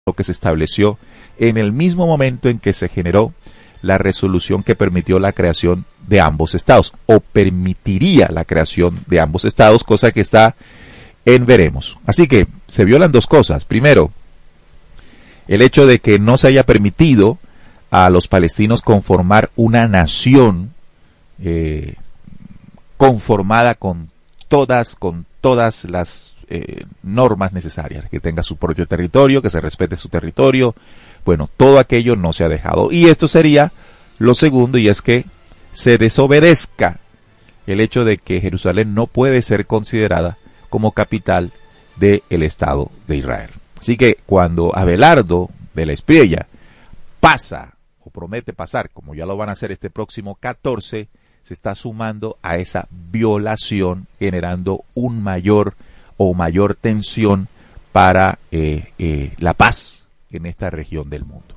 lo que se estableció en el mismo momento en que se generó la resolución que permitió la creación de ambos estados, o permitiría la creación de ambos estados, cosa que está en veremos. Así que se violan dos cosas. Primero, el hecho de que no se haya permitido a los palestinos conformar una nación conformada con todas las normas necesarias, que tenga su propio territorio, que se respete su territorio. Bueno, todo aquello no se ha dejado. Y esto sería lo segundo, y es que se desobedezca el hecho de que Jerusalén no puede ser considerada como capital del Estado de Israel. Así que cuando Abelardo de la Espriella pasa, o promete pasar, como ya lo van a hacer este próximo 14, se está sumando a esa violación, generando mayor tensión para la paz en esta región del mundo.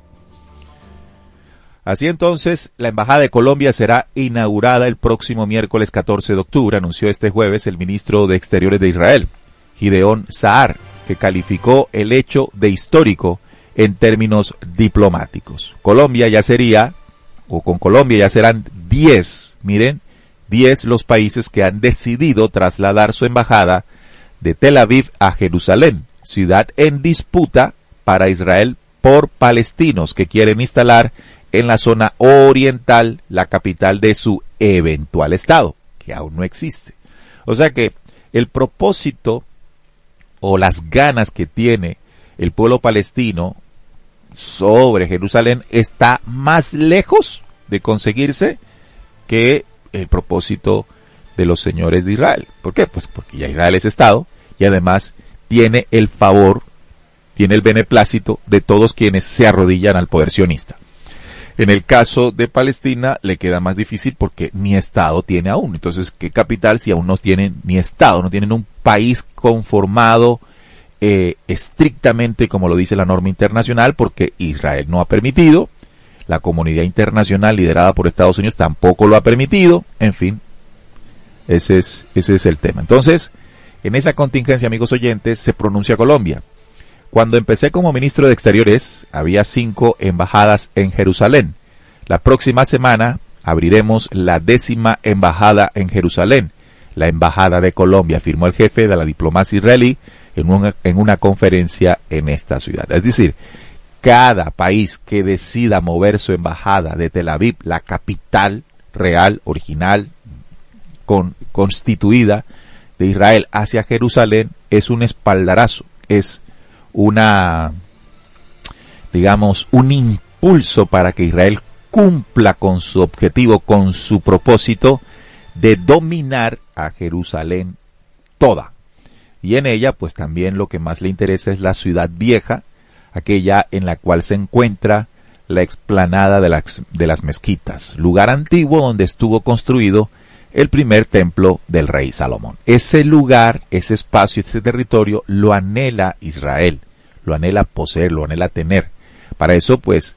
Así entonces, la Embajada de Colombia será inaugurada el próximo miércoles 14 de octubre, anunció este jueves el ministro de Exteriores de Israel, Gideon Saar, que calificó el hecho de histórico en términos diplomáticos. Colombia ya sería, o con Colombia ya serán 10 los países que han decidido trasladar su embajada de Tel Aviv a Jerusalén, ciudad en disputa para Israel por palestinos que quieren instalar en la zona oriental la capital de su eventual estado, que aún no existe. O sea que el propósito o las ganas que tiene el pueblo palestino sobre Jerusalén está más lejos de conseguirse que el propósito de los señores de Israel. ¿Por qué? Pues porque ya Israel es Estado y además tiene el favor, tiene el beneplácito de todos quienes se arrodillan al poder sionista. En el caso de Palestina le queda más difícil porque ni Estado tiene aún. Entonces, ¿qué capital si aún no tienen ni Estado? No tienen un país conformado estrictamente como lo dice la norma internacional, porque Israel no ha permitido, la comunidad internacional liderada por Estados Unidos tampoco lo ha permitido, en fin, ese es el tema. Entonces, en esa contingencia, amigos oyentes, se pronuncia Colombia. Cuando empecé como ministro de Exteriores, había 5 embajadas en Jerusalén. La próxima semana abriremos la 10ª embajada en Jerusalén, la Embajada de Colombia, afirmó el jefe de la diplomacia israelí en una conferencia en esta ciudad. Es decir, cada país que decida mover su embajada de Tel Aviv, la capital real, original, constituida de Israel, hacia Jerusalén, es un espaldarazo, es un impulso para que Israel cumpla con su objetivo, con su propósito de dominar a Jerusalén toda. Y en ella, pues también lo que más le interesa es la ciudad vieja, aquella en la cual se encuentra la explanada de las mezquitas, lugar antiguo donde estuvo construido el primer templo del rey Salomón. Ese lugar, ese espacio, ese territorio lo anhela Israel, lo anhela poseer, lo anhela tener. Para eso, pues,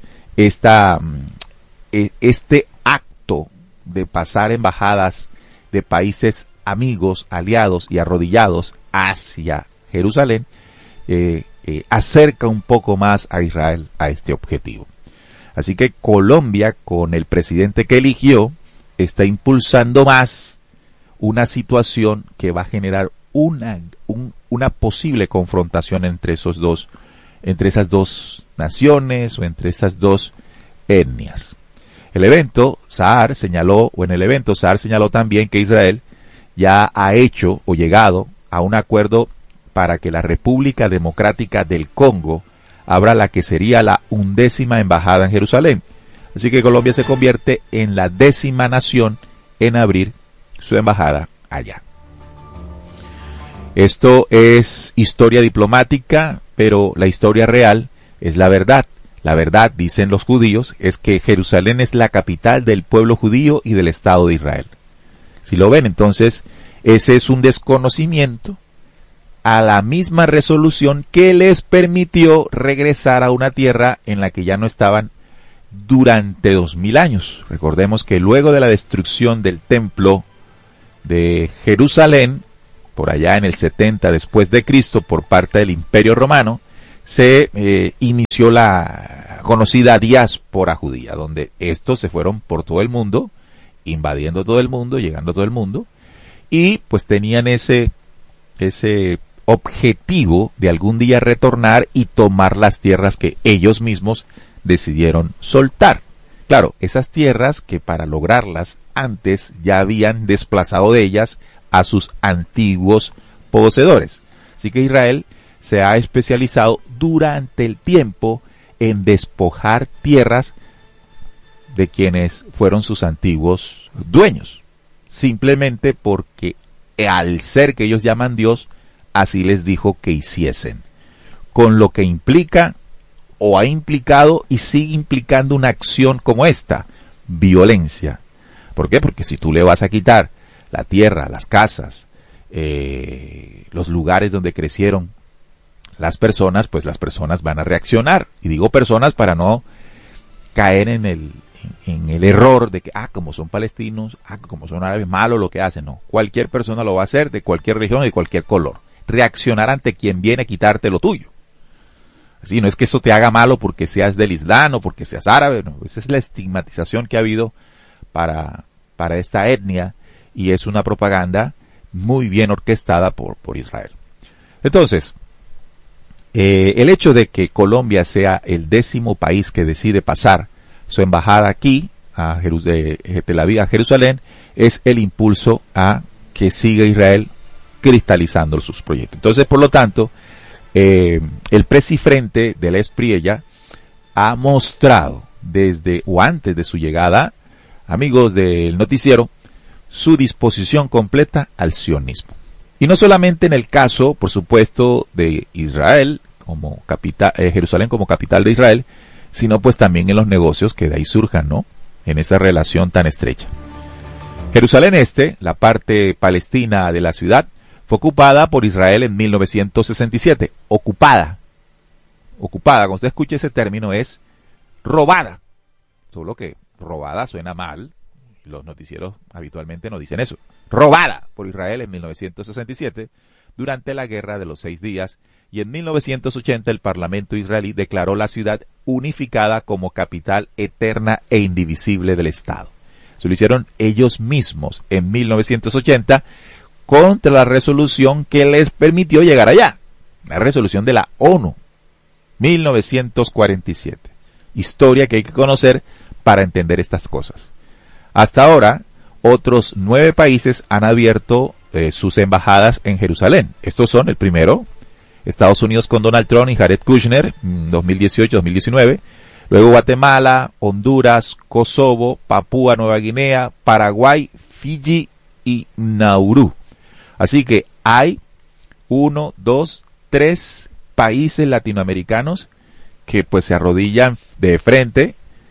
este acto de pasar embajadas de países amigos, aliados y arrodillados hacia Jerusalén, acerca un poco más a Israel a este objetivo. Así que Colombia, con el presidente que eligió, está impulsando más una situación que va a generar una posible confrontación entre esas dos naciones o entre esas dos etnias. En el evento, Saar señaló también que Israel ya ha hecho o llegado a un acuerdo para que la República Democrática del Congo abra la que sería la 11ª embajada en Jerusalén. Así que Colombia se convierte en la 10ª nación en abrir su embajada allá. Esto es historia diplomática, pero la historia real es la verdad. La verdad, dicen los judíos, es que Jerusalén es la capital del pueblo judío y del Estado de Israel. Si lo ven, entonces, ese es un desconocimiento a la misma resolución que les permitió regresar a una tierra en la que ya no estaban durante 2000 años. Recordemos que luego de la destrucción del templo de Jerusalén, por allá en el 70 después de Cristo, por parte del Imperio Romano, se inició la conocida diáspora judía, donde estos se fueron por todo el mundo, invadiendo todo el mundo, llegando a todo el mundo, y pues tenían ese objetivo de algún día retornar y tomar las tierras que ellos mismos decidieron soltar. Claro, esas tierras que para lograrlas antes ya habían desplazado de ellas a sus antiguos poseedores. Así que Israel se ha especializado durante el tiempo en despojar tierras de quienes fueron sus antiguos dueños, simplemente porque al ser que ellos llaman Dios, así les dijo que hiciesen, con lo que implica o ha implicado y sigue implicando una acción como esta, violencia. ¿Por qué? Porque si tú le vas a quitar la tierra, las casas, los lugares donde crecieron las personas, pues las personas van a reaccionar. Y digo personas para no caer en el error de que, como son palestinos, como son árabes, malo lo que hacen. No, cualquier persona lo va a hacer, de cualquier religión y de cualquier color. Reaccionar ante quien viene a quitarte lo tuyo. Así, no es que eso te haga malo porque seas del Islam o porque seas árabe, no. Esa es la estigmatización que ha habido para esta etnia, y es una propaganda muy bien orquestada por Israel. Entonces, el hecho de que Colombia sea el 10º país que decide pasar su embajada aquí, de Tel Aviv a Jerusalén, es el impulso a que siga Israel cristalizando sus proyectos. Entonces, por lo tanto, el presidente de la Espriella ha mostrado desde o antes de su llegada, amigos del noticiero, su disposición completa al sionismo. Y no solamente en el caso, por supuesto, de Israel como capital, Jerusalén como capital de Israel, sino pues también en los negocios que de ahí surjan, ¿no? En esa relación tan estrecha. Jerusalén Este, la parte palestina de la ciudad, fue ocupada por Israel en 1967. Ocupada. Cuando usted escuche ese término, es robada. Solo que robada suena mal. Los noticieros habitualmente no dicen eso. Robada por Israel en 1967 durante la Guerra de los 6 Días, y en 1980 el Parlamento israelí declaró la ciudad unificada como capital eterna e indivisible del Estado. Se lo hicieron ellos mismos en 1980 contra la resolución que les permitió llegar allá. La resolución de la ONU, 1947. Historia que hay que conocer para entender estas cosas. Hasta ahora, otros 9 países han abierto sus embajadas en Jerusalén. Estos son, el primero, Estados Unidos con Donald Trump y Jared Kushner, 2018-2019. Luego Guatemala, Honduras, Kosovo, Papúa Nueva Guinea, Paraguay, Fiji y Nauru. Así que hay 1, 2, 3 países latinoamericanos que pues se arrodillan de frente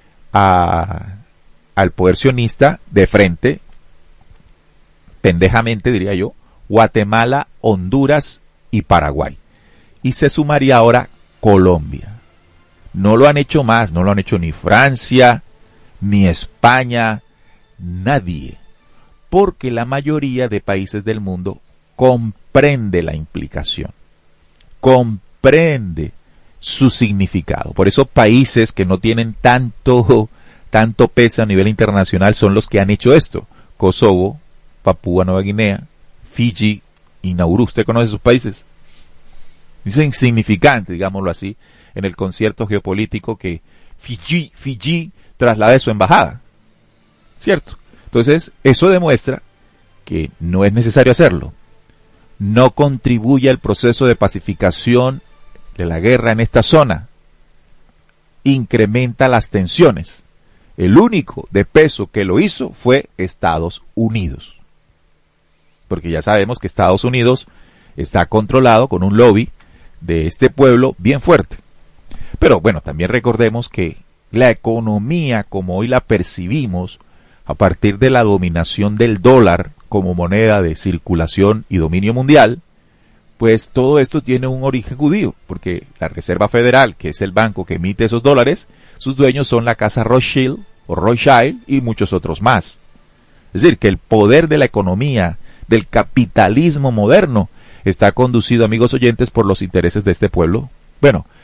al poder sionista, de frente, pendejamente diría yo, Guatemala, Honduras y Paraguay. Y se sumaría ahora Colombia. No lo han hecho más, no lo han hecho ni Francia, ni España, nadie. Porque la mayoría de países del mundo comprende la implicación, comprende su significado. Por eso países que no tienen tanto peso a nivel internacional son los que han hecho esto. Kosovo, Papúa Nueva Guinea, Fiji y Nauru. ¿Usted conoce esos países? Es insignificante, digámoslo así, en el concierto geopolítico que Fiji traslade su embajada. ¿Cierto? Entonces, eso demuestra que no es necesario hacerlo. No contribuye al proceso de pacificación de la guerra en esta zona. Incrementa las tensiones. El único de peso que lo hizo fue Estados Unidos. Porque ya sabemos que Estados Unidos está controlado con un lobby de este pueblo bien fuerte. Pero bueno, también recordemos que la economía como hoy la percibimos a partir de la dominación del dólar como moneda de circulación y dominio mundial, pues todo esto tiene un origen judío, porque la Reserva Federal, que es el banco que emite esos dólares, sus dueños son la casa Rothschild o Rothschild y muchos otros más. Es decir, que el poder de la economía, del capitalismo moderno, está conducido, amigos oyentes, por los intereses de este pueblo. Bueno,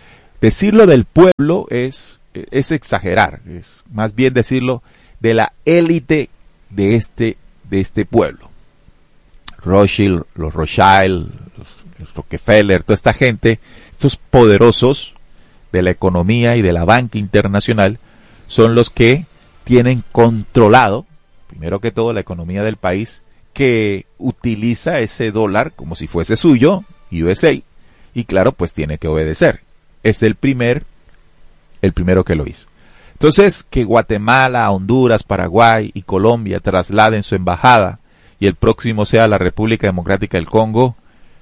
Decirlo del pueblo es exagerar, es más bien decirlo de la élite de este pueblo. Rothschild, los Rothschild, los Rockefeller, toda esta gente, estos poderosos de la economía y de la banca internacional, son los que tienen controlado, primero que todo, la economía del país, que utiliza ese dólar como si fuese suyo, USA, y claro, pues tiene que obedecer. Es el primero que lo hizo. Entonces, que Guatemala, Honduras, Paraguay y Colombia trasladen su embajada y el próximo sea la República Democrática del Congo,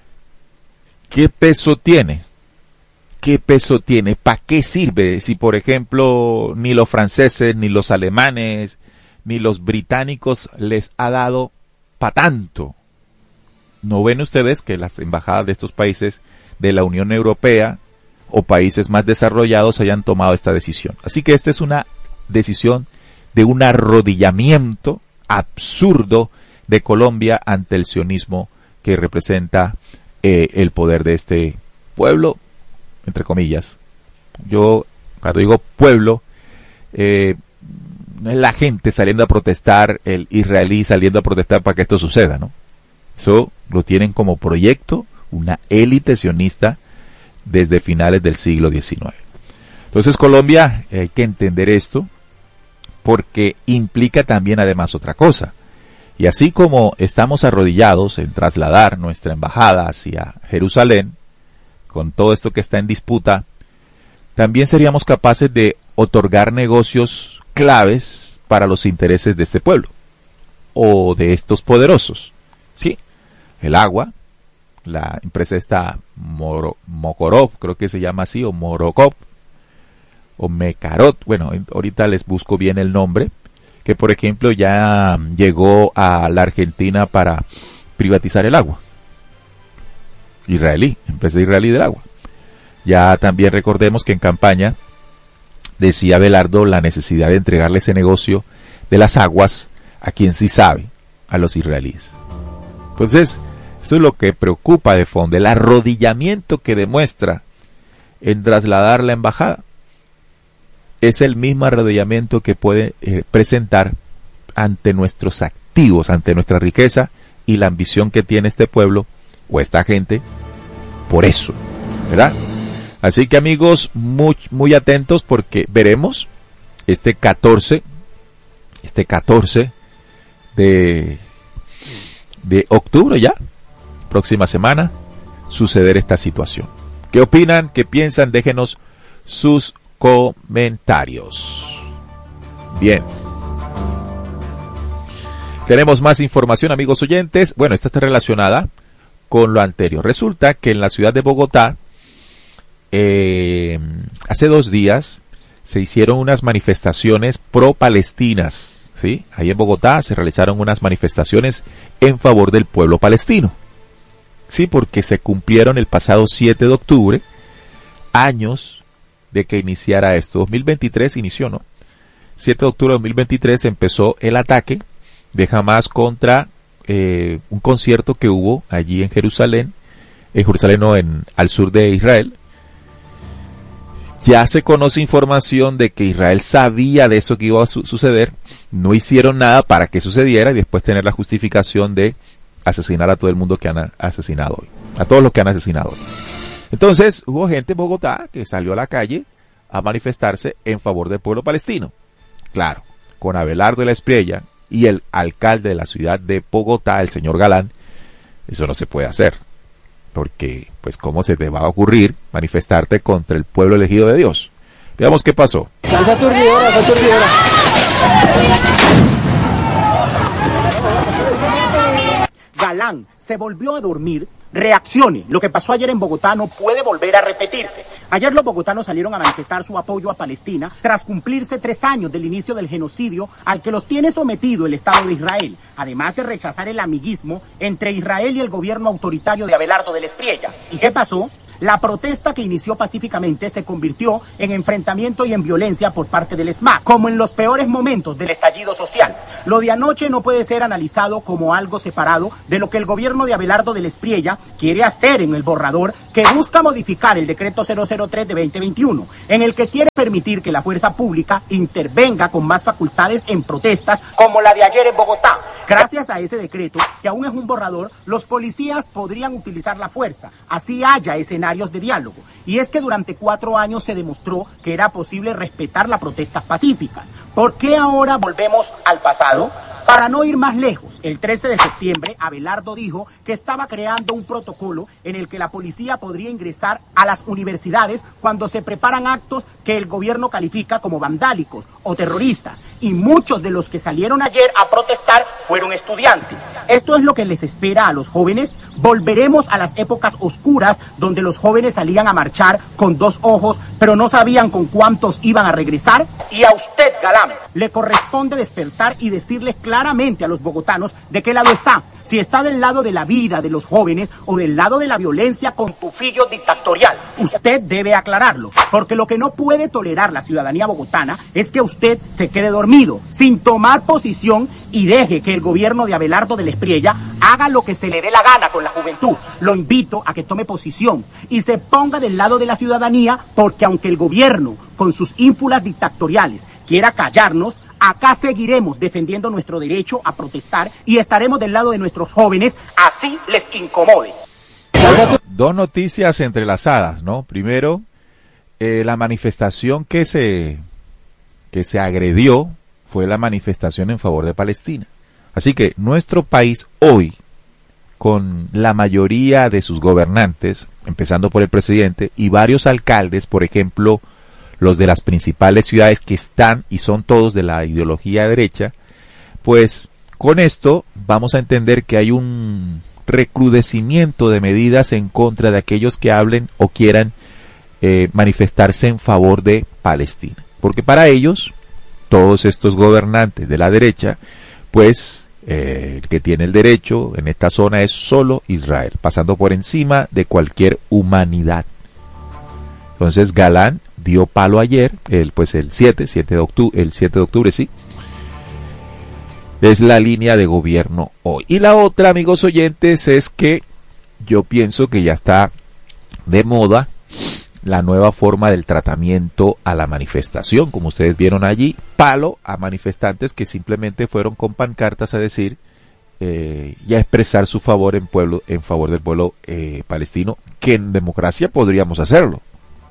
¿qué peso tiene? ¿Qué peso tiene? ¿Para qué sirve? Si, por ejemplo, ni los franceses, ni los alemanes, ni los británicos les ha dado para tanto. ¿No ven ustedes que las embajadas de estos países de la Unión Europea o países más desarrollados hayan tomado esta decisión? Así que esta es una decisión de un arrodillamiento absurdo de Colombia ante el sionismo que representa el poder de este pueblo, entre comillas. Yo, cuando digo pueblo, no es la gente saliendo a protestar, el israelí saliendo a protestar para que esto suceda, ¿no? Eso lo tienen como proyecto una élite sionista desde finales del siglo XIX. Entonces Colombia, hay que entender esto, porque implica también además otra cosa. Y así como estamos arrodillados en trasladar nuestra embajada hacia Jerusalén, con todo esto que está en disputa, también seríamos capaces de otorgar negocios claves para los intereses de este pueblo, o de estos poderosos. Sí, el agua, la empresa esta Mokorov, creo que se llama así, o Morokov, o Mekarot, bueno, ahorita les busco bien el nombre, que por ejemplo ya llegó a la Argentina para privatizar el agua. Israelí, empresa israelí del agua. Ya también recordemos que en campaña decía Abelardo la necesidad de entregarle ese negocio de las aguas a quien sí sabe, a los israelíes. Entonces, eso es lo que preocupa de fondo, el arrodillamiento que demuestra en trasladar la embajada. Es el mismo arrodillamiento que puede presentar ante nuestros activos, ante nuestra riqueza y la ambición que tiene este pueblo o esta gente por eso, ¿verdad? Así que amigos, muy atentos, porque veremos este 14 de octubre ya, próxima semana, suceder esta situación. ¿Qué opinan? ¿Qué piensan? Déjenos sus comentarios. Bien. Tenemos más información, amigos oyentes. Bueno, esta está relacionada con lo anterior. Resulta que en la ciudad de Bogotá, hace 2 días, se hicieron unas manifestaciones pro-palestinas, ¿sí? Ahí en Bogotá se realizaron unas manifestaciones en favor del pueblo palestino. Sí, porque se cumplieron el pasado 7 de octubre, años de que iniciara esto. 2023 inició, ¿no? 7 de octubre de 2023 empezó el ataque de Hamás contra un concierto que hubo allí en Jerusalén, al sur de Israel. Ya se conoce información de que Israel sabía de eso que iba a suceder, no hicieron nada para que sucediera y después tener la justificación de asesinar a todo el mundo que han asesinado hoy, a todos los que han asesinado hoy. Entonces hubo gente en Bogotá que salió a la calle a manifestarse en favor del pueblo palestino. Claro, con Abelardo de la Espriella y el alcalde de la ciudad de Bogotá, el señor Galán, eso no se puede hacer. Porque, pues, ¿cómo se te va a ocurrir manifestarte contra el pueblo elegido de Dios? Veamos qué pasó. Esa aturdidora. Galán se volvió a dormir. Reaccione. Lo que pasó ayer en Bogotá no puede volver a repetirse. Ayer los bogotanos salieron a manifestar su apoyo a Palestina tras cumplirse 3 años del inicio del genocidio al que los tiene sometido el Estado de Israel, además de rechazar el amiguismo entre Israel y el gobierno autoritario de Abelardo de la Espriella. ¿Y qué pasó? La protesta que inició pacíficamente se convirtió en enfrentamiento y en violencia por parte del SMAT, como en los peores momentos del estallido social. Lo de anoche no puede ser analizado como algo separado de lo que el gobierno de Abelardo del Espriella quiere hacer en el borrador que busca modificar el decreto 003 de 2021, en el que quiere permitir que la fuerza pública intervenga con más facultades en protestas como la de ayer en Bogotá. Gracias a ese decreto, que aún es un borrador, los policías podrían utilizar la fuerza, así haya escenarios de diálogo. Y es que durante 4 años se demostró que era posible respetar las protestas pacíficas. ¿Por qué ahora volvemos al pasado? Para no ir más lejos, el 13 de septiembre, Abelardo dijo que estaba creando un protocolo en el que la policía podría ingresar a las universidades cuando se preparan actos que el gobierno califica como vandálicos o terroristas. Y muchos de los que salieron ayer a protestar fueron estudiantes. Esto es lo que les espera a los jóvenes. Volveremos a las épocas oscuras donde los jóvenes salían a marchar con 2 ojos, pero no sabían con cuántos iban a regresar. Y a usted, Galán, le corresponde despertar y decirles claramente a los bogotanos de qué lado está. Si está del lado de la vida de los jóvenes o del lado de la violencia con tufillo dictatorial. Usted debe aclararlo, porque lo que no puede tolerar la ciudadanía bogotana es que usted se quede dormido, sin tomar posición y deje que el gobierno de Abelardo del Espriella haga lo que se le dé la gana con la juventud. Lo invito a que tome posición y se ponga del lado de la ciudadanía, porque aunque el gobierno, con sus ínfulas dictatoriales, quiera callarnos, acá seguiremos defendiendo nuestro derecho a protestar y estaremos del lado de nuestros jóvenes, así les incomode. 2 noticias entrelazadas, ¿no? Primero, la manifestación que se agredió fue la manifestación en favor de Palestina. Así que nuestro país hoy, con la mayoría de sus gobernantes, empezando por el presidente y varios alcaldes, por ejemplo, los de las principales ciudades que están y son todos de la ideología derecha, pues con esto vamos a entender que hay un recrudecimiento de medidas en contra de aquellos que hablen o quieran manifestarse en favor de Palestina. Porque para ellos, todos estos gobernantes de la derecha, pues el que tiene el derecho en esta zona es solo Israel, pasando por encima de cualquier humanidad. Entonces Galán dio palo ayer, el 7 de octubre, sí. Es la línea de gobierno hoy. Y la otra, amigos oyentes, es que yo pienso que ya está de moda la nueva forma del tratamiento a la manifestación. Como ustedes vieron allí, palo a manifestantes que simplemente fueron con pancartas a decir y a expresar su favor en favor del pueblo palestino, que en democracia podríamos hacerlo.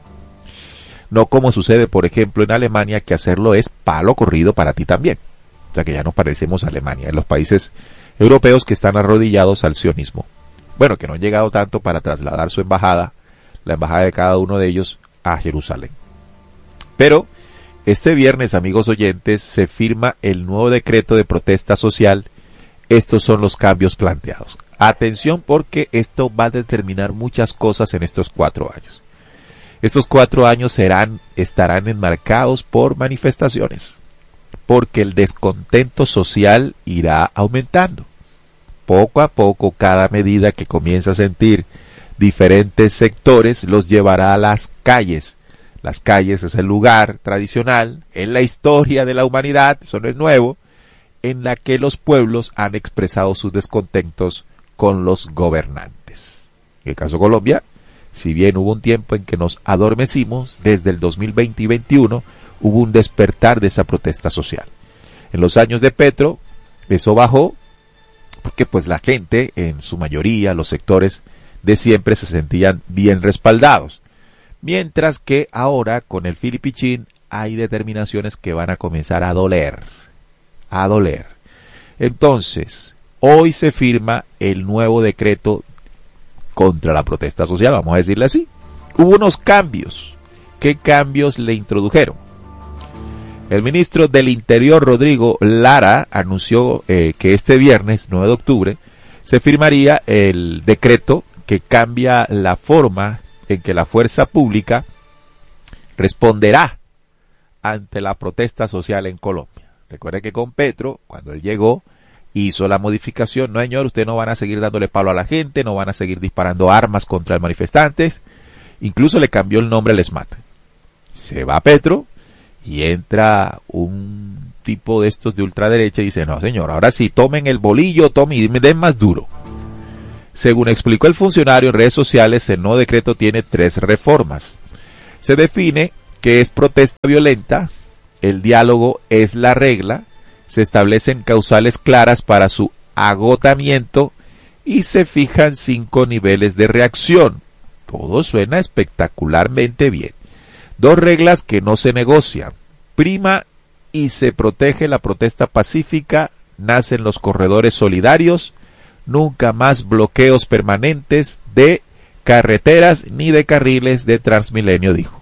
No como sucede, por ejemplo, en Alemania, que hacerlo es palo corrido para ti también. O sea que ya nos parecemos a Alemania, en los países europeos que están arrodillados al sionismo. Bueno, que no han llegado tanto para trasladar su embajada, la embajada de cada uno de ellos, a Jerusalén. Pero este viernes, amigos oyentes, se firma el nuevo decreto de protesta social. Estos son los cambios planteados. Atención, porque esto va a determinar muchas cosas en estos 4 años. Estos 4 años estarán enmarcados por manifestaciones, porque el descontento social irá aumentando. Poco a poco, cada medida que comienza a sentir diferentes sectores los llevará a las calles. Las calles es el lugar tradicional en la historia de la humanidad, eso no es nuevo, en la que los pueblos han expresado sus descontentos con los gobernantes. En el caso de Colombia, si bien hubo un tiempo en que nos adormecimos, desde el 2020 y 2021 hubo un despertar de esa protesta social. En los años de Petro, eso bajó, porque pues la gente, en su mayoría, los sectores de siempre se sentían bien respaldados. Mientras que ahora, con el filipichín, hay determinaciones que van a comenzar a doler. A doler. Entonces, hoy se firma el nuevo decreto contra la protesta social, vamos a decirle así. Hubo unos cambios. ¿Qué cambios le introdujeron? El ministro del Interior, Rodrigo Lara, anunció que este viernes, 9 de octubre, se firmaría el decreto que cambia la forma en que la fuerza pública responderá ante la protesta social en Colombia. Recuerde que con Petro, cuando él llegó, hizo la modificación. No, señor, ustedes no van a seguir dándole palo a la gente, no van a seguir disparando armas contra los manifestantes, Incluso le cambió el nombre al ESMAD. Se va Petro y entra un tipo de estos de ultraderecha y dice, no señor, ahora sí, tomen el bolillo, tomen y me den más duro. Según explicó el funcionario en redes sociales, el nuevo decreto tiene 3 reformas. Se define que es protesta violenta, el diálogo es la regla, se establecen causales claras para su agotamiento y se fijan 5 niveles de reacción. Todo suena espectacularmente bien. 2 reglas que no se negocian. Prima y se protege la protesta pacífica, nacen los corredores solidarios, nunca más bloqueos permanentes de carreteras ni de carriles de Transmilenio, dijo.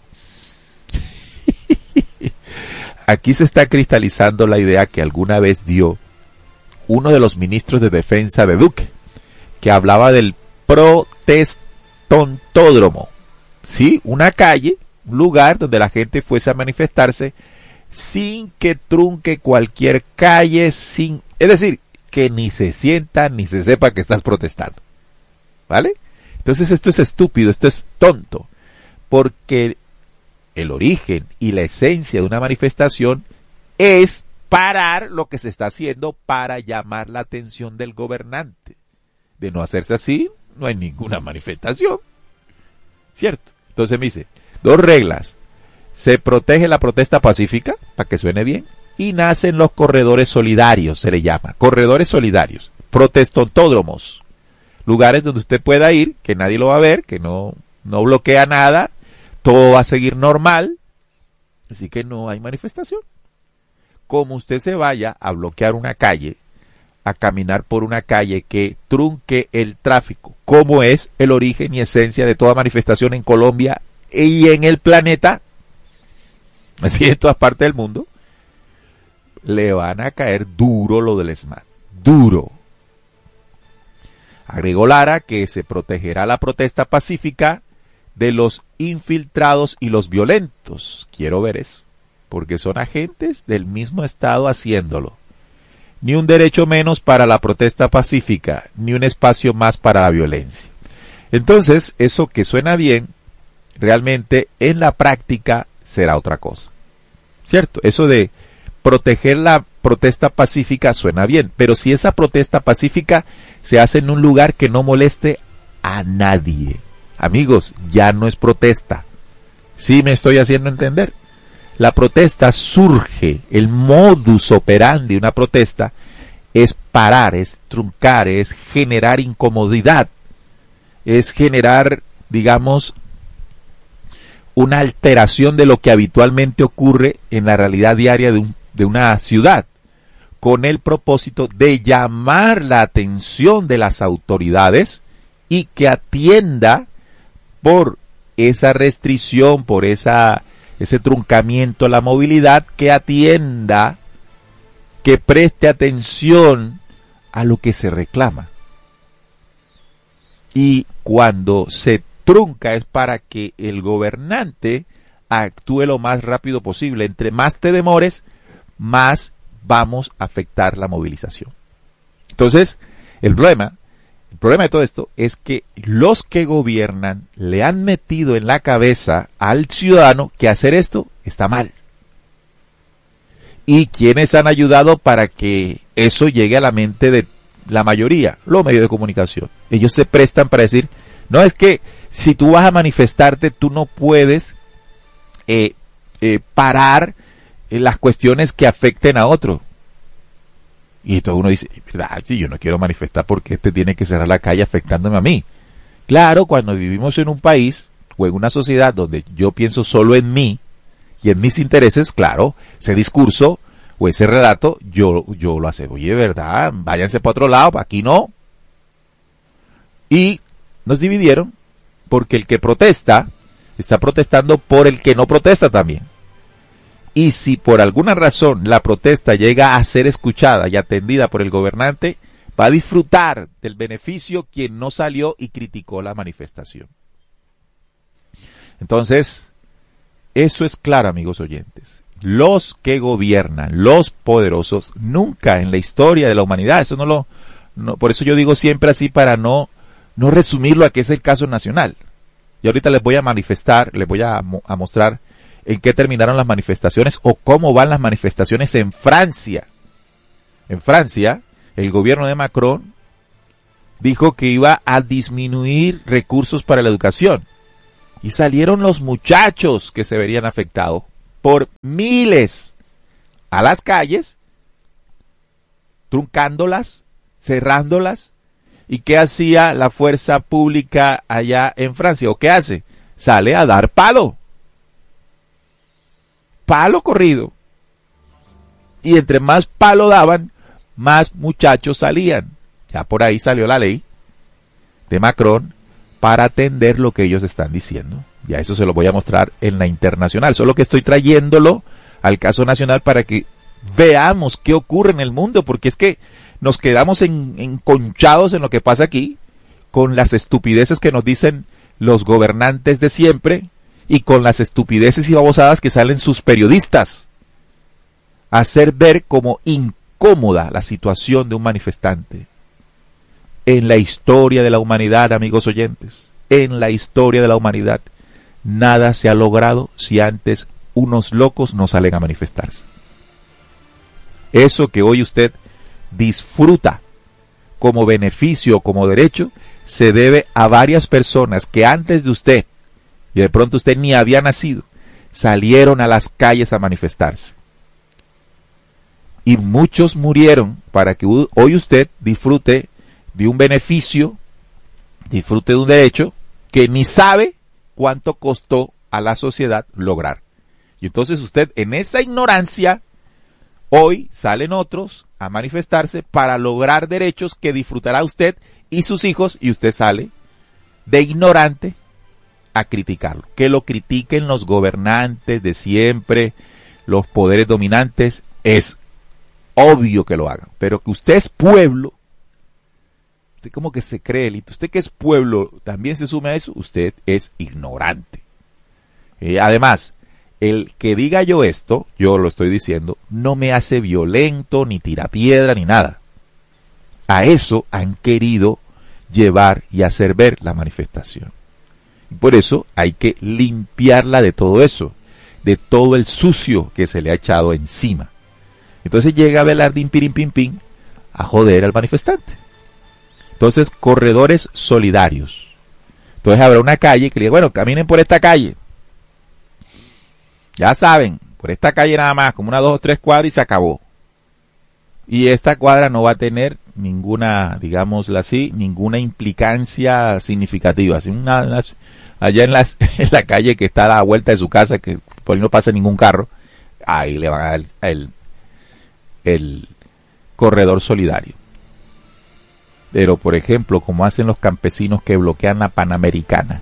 Aquí se está cristalizando la idea que alguna vez dio uno de los ministros de defensa de Duque, que hablaba del protestontódromo, ¿sí? Una calle, un lugar donde la gente fuese a manifestarse sin que trunque cualquier calle, es decir, que ni se sienta ni se sepa que estás protestando, ¿vale? Entonces esto es estúpido, esto es tonto, porque el origen y la esencia de una manifestación es parar lo que se está haciendo para llamar la atención del gobernante. De no hacerse así, no hay ninguna manifestación, ¿cierto? Entonces me dice, 2 reglas, se protege la protesta pacífica, para que suene bien, y nacen los corredores solidarios, se le llama, corredores solidarios, protestontódromos, lugares donde usted pueda ir, que nadie lo va a ver, que no bloquea nada, todo va a seguir normal, así que no hay manifestación. Como usted se vaya a bloquear una calle, a caminar por una calle que trunque el tráfico, como es el origen y esencia de toda manifestación en Colombia y en el planeta, así en todas partes del mundo, le van a caer duro lo del ESMAD, duro. Agregó Lara que se protegerá la protesta pacífica de los infiltrados y los violentos. Quiero ver eso, porque son agentes del mismo Estado haciéndolo. Ni un derecho menos para la protesta pacífica, ni un espacio más para la violencia. Entonces, eso que suena bien, realmente en la práctica será otra cosa, ¿cierto? Eso de proteger la protesta pacífica suena bien, pero si esa protesta pacífica se hace en un lugar que no moleste a nadie, amigos, ya no es protesta. ¿Sí me estoy haciendo entender? La protesta surge, el modus operandi de una protesta es parar, es truncar, es generar incomodidad, es generar, digamos, una alteración de lo que habitualmente ocurre en la realidad diaria de una ciudad, con el propósito de llamar la atención de las autoridades y que atienda por esa restricción, por ese truncamiento a la movilidad, que atienda, que preste atención a lo que se reclama. Y cuando se trunca es para que el gobernante actúe lo más rápido posible. Entre más te demores, más vamos a afectar la movilización. Entonces, el problema de todo esto es que los que gobiernan le han metido en la cabeza al ciudadano que hacer esto está mal. ¿Y quiénes han ayudado para que eso llegue a la mente de la mayoría? Los medios de comunicación. Ellos se prestan para decir, no, es que si tú vas a manifestarte, tú no puedes parar las cuestiones que afecten a otro. Y todo uno dice, ¿verdad? Sí, yo no quiero manifestar porque este tiene que cerrar la calle afectándome a mí. Claro, cuando vivimos en un país o en una sociedad donde yo pienso solo en mí y en mis intereses, claro, ese discurso o ese relato, yo lo hago. Oye, ¿verdad? Váyanse para otro lado, aquí no. Y nos dividieron porque el que protesta está protestando por el que no protesta también. Y si por alguna razón la protesta llega a ser escuchada y atendida por el gobernante, va a disfrutar del beneficio quien no salió y criticó la manifestación. Entonces, eso es claro, amigos oyentes. Los que gobiernan, los poderosos, nunca en la historia de la humanidad, eso por eso yo digo siempre así para no resumirlo a que es el caso nacional. Y ahorita les voy a a mostrar en qué terminaron las manifestaciones o cómo van las manifestaciones en Francia. En Francia, el gobierno de Macron dijo que iba a disminuir recursos para la educación. Y salieron los muchachos que se verían afectados por miles a las calles, truncándolas, cerrándolas. ¿Y qué hacía la fuerza pública allá en Francia? ¿O qué hace? Sale a dar palo. Palo corrido. Y entre más palo daban, más muchachos salían. Ya por ahí salió la ley de Macron para atender lo que ellos están diciendo. Y a eso se lo voy a mostrar en la internacional. Solo que estoy trayéndolo al caso nacional para que veamos qué ocurre en el mundo, porque es que nos quedamos enconchados en lo que pasa aquí, con las estupideces que nos dicen los gobernantes de siempre y con las estupideces y babosadas que salen sus periodistas a hacer ver como incómoda la situación de un manifestante. En la historia de la humanidad, amigos oyentes, en la historia de la humanidad, nada se ha logrado si antes unos locos no salen a manifestarse. Eso que hoy usted disfruta como beneficio, como derecho, se debe a varias personas que antes de usted, y de pronto usted ni había nacido, salieron a las calles a manifestarse. Y muchos murieron para que hoy usted disfrute de un beneficio, disfrute de un derecho que ni sabe cuánto costó a la sociedad lograr. Y entonces usted, en esa ignorancia, hoy salen otros a manifestarse para lograr derechos que disfrutará usted y sus hijos, y usted sale de ignorante a criticarlo. Que lo critiquen los gobernantes de siempre, los poderes dominantes, es obvio que lo hagan. Pero que usted es pueblo, usted como que se cree elite, usted que es pueblo también se sume a eso, usted es ignorante. Además, el que diga yo esto, yo lo estoy diciendo, no me hace violento, ni tira piedra, ni nada. A eso han querido llevar y hacer ver la manifestación. Y por eso hay que limpiarla de todo eso, de todo el sucio que se le ha echado encima. Entonces llega Abelardín Pirín Pin Pin a joder al manifestante. Entonces, corredores solidarios. Entonces habrá una calle que le diga, bueno, caminen por esta calle. Ya saben, por esta calle nada más, como 1, 2 o 3 cuadras y se acabó. Y esta cuadra no va a tener ninguna, digámoslo así, ninguna implicancia significativa. Así allá en la calle que está a la vuelta de su casa, que por ahí no pasa ningún carro, ahí le van a dar el corredor solidario. Pero, por ejemplo, como hacen los campesinos que bloquean la Panamericana,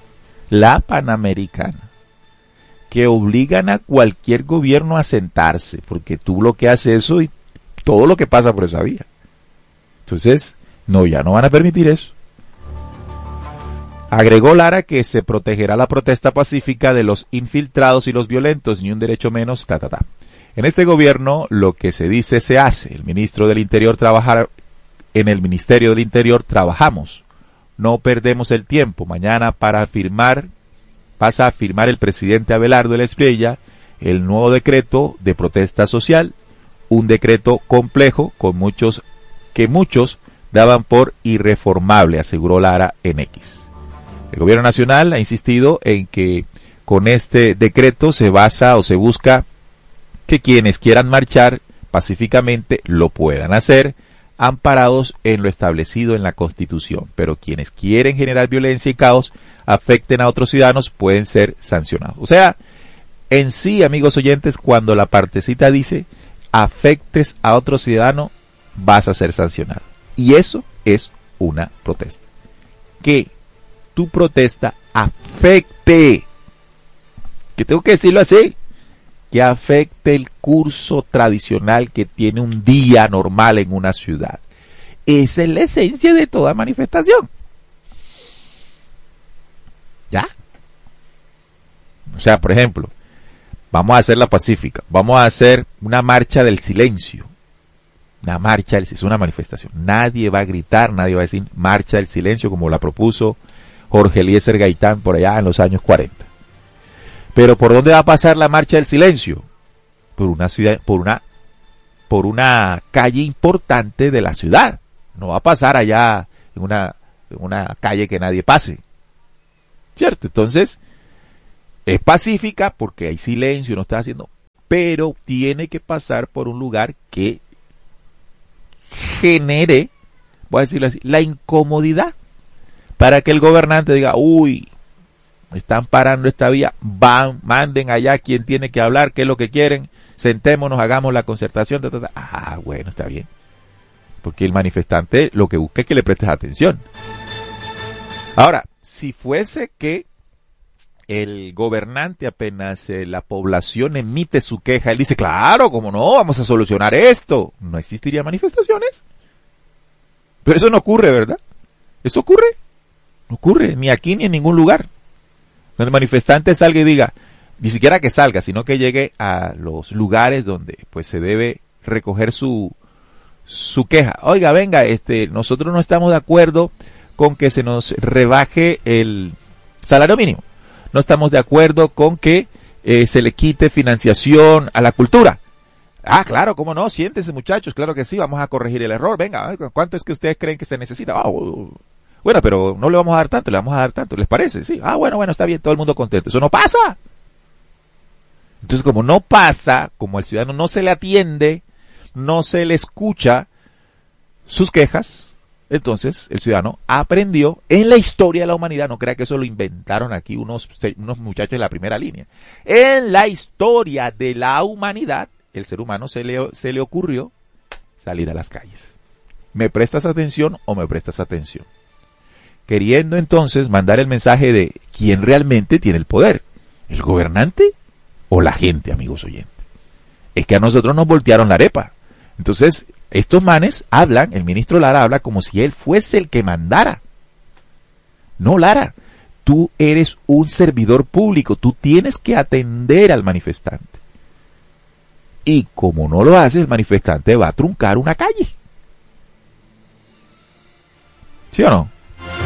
que obligan a cualquier gobierno a sentarse, porque tú bloqueas eso y todo lo que pasa por esa vía. Entonces, no, ya no van a permitir eso. Agregó Lara que se protegerá la protesta pacífica de los infiltrados y los violentos, ni un derecho menos, En este gobierno, lo que se dice se hace. El ministro del Interior en el Ministerio del Interior trabajamos. No perdemos el tiempo. Mañana pasa a firmar el presidente Abelardo Espriella el nuevo decreto de protesta social, un decreto complejo que muchos daban por irreformable, aseguró Lara en X. El gobierno nacional ha insistido en que con este decreto se basa o se busca que quienes quieran marchar pacíficamente lo puedan hacer, amparados en lo establecido en la Constitución, pero quienes quieren generar violencia y caos afecten a otros ciudadanos pueden ser sancionados. O sea, en sí, amigos oyentes, cuando la partecita dice afectes a otro ciudadano, vas a ser sancionado. Y eso es una protesta. Que tu protesta afecte, que tengo que decirlo así, que afecte el curso tradicional que tiene un día normal en una ciudad. Esa es la esencia de toda manifestación. ¿Ya? O sea, por ejemplo, vamos a hacer la pacífica, vamos a hacer una marcha del silencio. Una marcha del silencio, es una manifestación. Nadie va a gritar, nadie va a decir marcha del silencio como la propuso Jorge Eliezer Gaitán por allá en los años 40. Pero ¿por dónde va a pasar la marcha del silencio? Por una ciudad, por una calle importante de la ciudad. No va a pasar allá en una calle que nadie pase. ¿Cierto? Entonces, es pacífica porque hay silencio, no está haciendo, pero tiene que pasar por un lugar que genere, voy a decirlo así, la incomodidad, para que el gobernante diga, uy, están parando esta vía, van, manden allá quien tiene que hablar, qué es lo que quieren, sentémonos, hagamos la concertación, bueno, está bien, porque el manifestante lo que busca es que le prestes atención. Ahora, si fuese que el gobernante apenas la población emite su queja, él dice, claro, cómo no, vamos a solucionar esto, no existirían manifestaciones. Pero eso no ocurre, ¿verdad? ¿Eso ocurre? No ocurre, ni aquí ni en ningún lugar. Cuando el manifestante salga y diga, ni siquiera que salga, sino que llegue a los lugares donde pues se debe recoger su queja. Oiga, venga, nosotros no estamos de acuerdo con que se nos rebaje el salario mínimo. No estamos de acuerdo con que se le quite financiación a la cultura. Ah, claro, cómo no, siéntense muchachos, claro que sí, vamos a corregir el error. Venga, ¿cuánto es que ustedes creen que se necesita? Bueno, pero no le vamos a dar tanto, le vamos a dar tanto, ¿les parece? Sí, bueno, está bien, todo el mundo contento. Eso no pasa. Entonces, como no pasa, como al ciudadano no se le atiende, no se le escucha sus quejas, entonces el ciudadano aprendió en la historia de la humanidad, no crea que eso lo inventaron aquí unos muchachos de la primera línea. En la historia de la humanidad, el ser humano se le ocurrió salir a las calles. ¿Me prestas atención o me prestas atención? Queriendo entonces mandar el mensaje de quién realmente tiene el poder, ¿el gobernante o la gente, amigos oyentes? Es que a nosotros nos voltearon la arepa. Entonces, estos manes hablan, el ministro Lara habla como si él fuese el que mandara. No, Lara, tú eres un servidor público, tú tienes que atender al manifestante. Y como no lo hace, el manifestante va a truncar una calle. ¿Sí o no?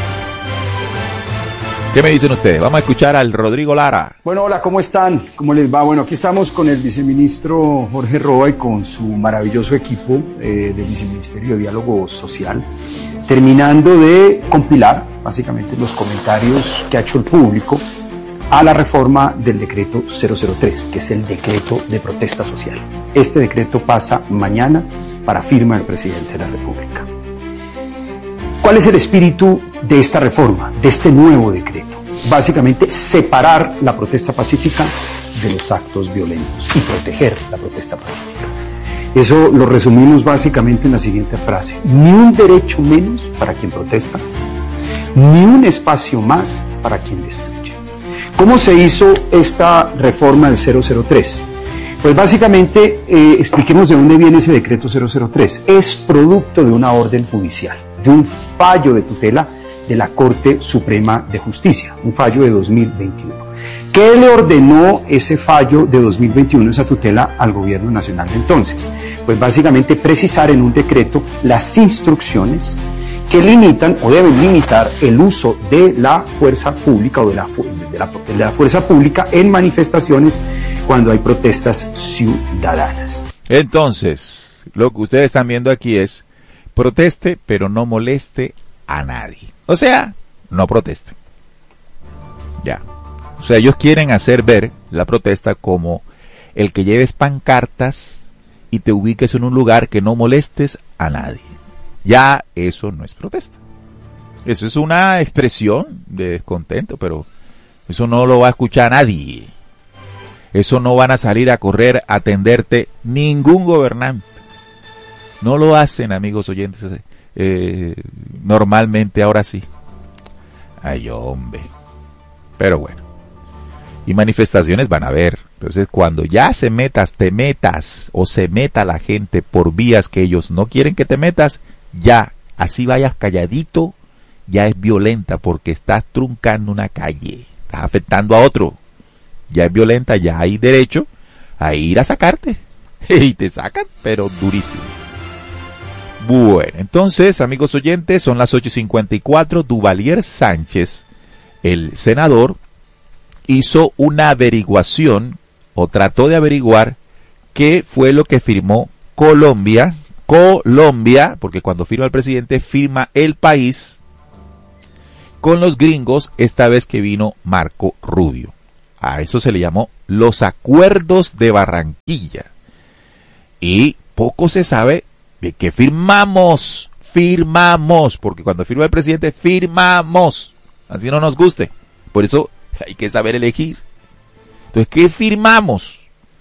¿Qué me dicen ustedes? Vamos a escuchar al Rodrigo Lara. Bueno, hola, ¿cómo están? ¿Cómo les va? Bueno, aquí estamos con el viceministro Jorge Roa y con su maravilloso equipo del Viceministerio de Diálogo Social, terminando de compilar básicamente los comentarios que ha hecho el público a la reforma del decreto 003, que es el decreto de protesta social. Este decreto pasa mañana para firma del presidente de la República. ¿Cuál es el espíritu de esta reforma, de este nuevo decreto? Básicamente, separar la protesta pacífica de los actos violentos y proteger la protesta pacífica. Eso lo resumimos básicamente en la siguiente frase: ni un derecho menos para quien protesta, ni un espacio más para quien destruye. ¿Cómo se hizo esta reforma del 003? Pues básicamente, expliquemos de dónde viene ese decreto 003. Es producto de una orden judicial, de un fallo de tutela de la Corte Suprema de Justicia, un fallo de 2021. ¿Qué le ordenó ese fallo de 2021, esa tutela, al gobierno nacional de entonces? Pues básicamente precisar en un decreto las instrucciones que limitan o deben limitar el uso de la fuerza pública o de la fuerza pública en manifestaciones cuando hay protestas ciudadanas. Entonces, lo que ustedes están viendo aquí es: proteste, pero no moleste a nadie. O sea, no proteste. Ya. O sea, ellos quieren hacer ver la protesta como el que lleves pancartas y te ubiques en un lugar que no molestes a nadie. Ya eso no es protesta. Eso es una expresión de descontento, pero eso no lo va a escuchar nadie. Eso no van a salir a correr a atenderte ningún gobernante. No lo hacen, amigos oyentes, normalmente, ahora sí. Ay, hombre. Pero bueno. Y manifestaciones van a haber. Entonces, cuando ya te metas o se meta la gente por vías que ellos no quieren que te metas, ya, así vayas calladito, ya es violenta porque estás truncando una calle. Estás afectando a otro. Ya es violenta, ya hay derecho a ir a sacarte. Y te sacan, pero durísimo. Bueno, entonces, amigos oyentes, son las 8:54. Duvalier Sánchez el senador hizo una averiguación o trató de averiguar qué fue lo que firmó Colombia, porque cuando firma el presidente firma el país, con los gringos, esta vez que vino Marco Rubio. A eso se le llamó los acuerdos de Barranquilla. Y poco se sabe de que firmamos, porque cuando firma el presidente firmamos, así no nos guste. Por eso hay que saber elegir. Entonces, ¿qué firmamos?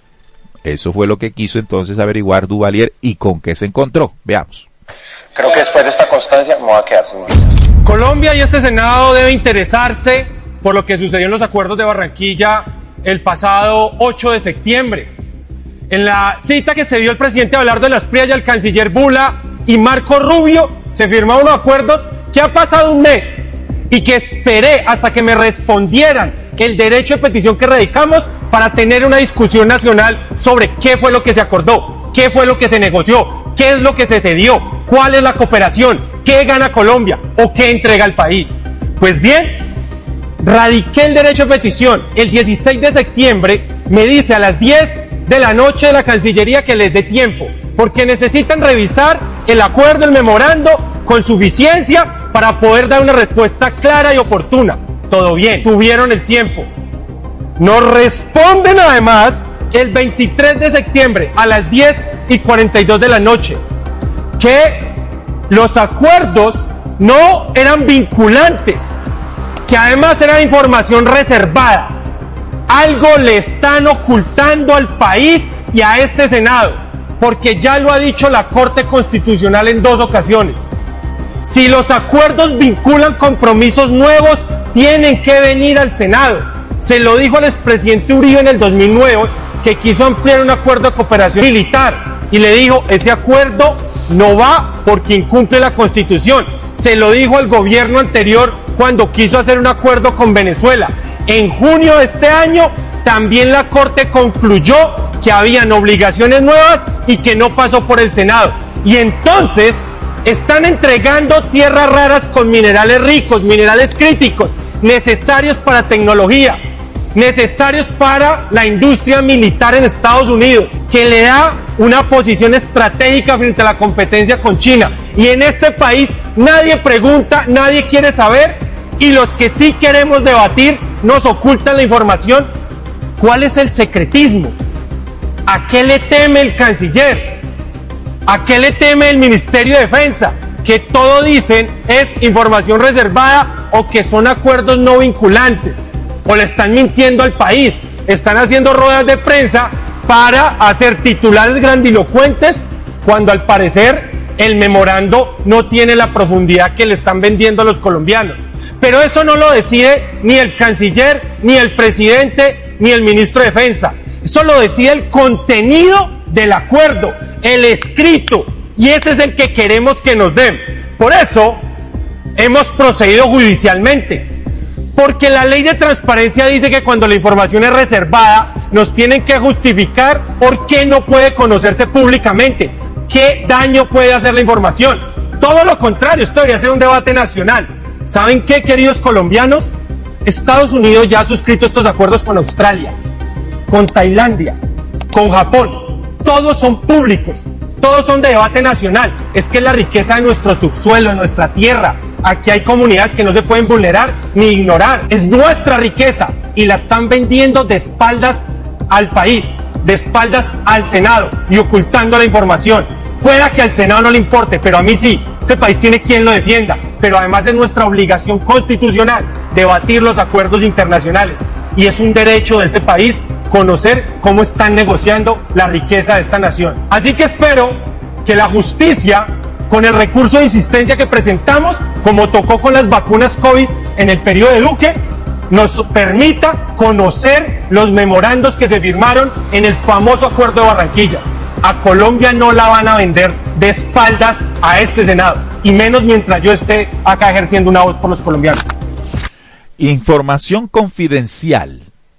Eso fue lo que quiso entonces averiguar Duvalier y con qué se encontró. Veamos. Creo que después de esta constancia me voy a quedar sin visas. Colombia y este Senado debe interesarse por lo que sucedió en los acuerdos de Barranquilla el pasado 8 de septiembre. En la cita que se dio el presidente Abelardo de las Prias y el canciller Bula y Marco Rubio, se firmaron unos acuerdos que ha pasado un mes y que esperé hasta que me respondieran el derecho de petición que radicamos para tener una discusión nacional sobre qué fue lo que se acordó, qué fue lo que se negoció, qué es lo que se cedió, cuál es la cooperación, qué gana Colombia o qué entrega el país. Pues bien, radiqué el derecho de petición. El 16 de septiembre me dice a las 10 de la noche de la Cancillería que les dé tiempo, porque necesitan revisar el acuerdo, el memorando, con suficiencia para poder dar una respuesta clara y oportuna. Todo bien, tuvieron el tiempo. Nos responden además el 23 de septiembre a las 10:42 de la noche que los acuerdos no eran vinculantes, que además era información reservada. Algo le están ocultando al país y a este Senado, porque ya lo ha dicho la Corte Constitucional en 2 ocasiones. Si los acuerdos vinculan compromisos nuevos, tienen que venir al Senado. Se lo dijo al expresidente Uribe en el 2009, que quiso ampliar un acuerdo de cooperación militar, y le dijo, ese acuerdo no va porque incumple la Constitución. Se lo dijo al gobierno anterior cuando quiso hacer un acuerdo con Venezuela. En junio de este año, también la Corte concluyó que habían obligaciones nuevas y que no pasó por el Senado. Y entonces están entregando tierras raras con minerales ricos, minerales críticos, necesarios para tecnología, necesarios para la industria militar en Estados Unidos, que le da una posición estratégica frente a la competencia con China. Y en este país nadie pregunta, nadie quiere saber, y los que sí queremos debatir nos ocultan la información. ¿Cuál es el secretismo? ¿A qué le teme el canciller? ¿A qué le teme el Ministerio de Defensa? Que todo dicen es información reservada o que son acuerdos no vinculantes. O le están mintiendo al país. Están haciendo ruedas de prensa para hacer titulares grandilocuentes cuando al parecer el memorando no tiene la profundidad que le están vendiendo a los colombianos. Pero eso no lo decide ni el canciller, ni el presidente, ni el ministro de Defensa. Eso lo decide el contenido del acuerdo, el escrito, y ese es el que queremos que nos den. Por eso hemos procedido judicialmente, porque la ley de transparencia dice que cuando la información es reservada, nos tienen que justificar por qué no puede conocerse públicamente, qué daño puede hacer la información. Todo lo contrario, esto debería ser un debate nacional. ¿Saben qué, queridos colombianos? Estados Unidos ya ha suscrito estos acuerdos con Australia, con Tailandia, con Japón. Todos son públicos, todos son de debate nacional. Es que es la riqueza de nuestro subsuelo, de nuestra tierra. Aquí hay comunidades que no se pueden vulnerar ni ignorar. Es nuestra riqueza y la están vendiendo de espaldas al país, de espaldas al Senado y ocultando la información. Pueda que al Senado no le importe, pero a mí sí. Este país tiene quien lo defienda, pero además es nuestra obligación constitucional debatir los acuerdos internacionales. Y es un derecho de este país conocer cómo están negociando la riqueza de esta nación. Así que espero que la justicia, con el recurso de insistencia que presentamos, como tocó con las vacunas COVID en el periodo de Duque, nos permita conocer los memorandos que se firmaron en el famoso acuerdo de Barranquillas. A Colombia no la van a vender de espaldas a este Senado, y menos mientras yo esté acá ejerciendo una voz por los colombianos. Información confidencial.